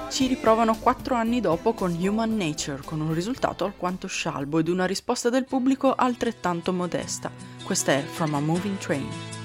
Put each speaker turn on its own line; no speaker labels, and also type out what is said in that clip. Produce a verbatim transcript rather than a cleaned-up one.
Ci riprovano quattro anni dopo con Human Nature, con un risultato alquanto scialbo ed una risposta del pubblico altrettanto modesta. Questa è From a Moving Train.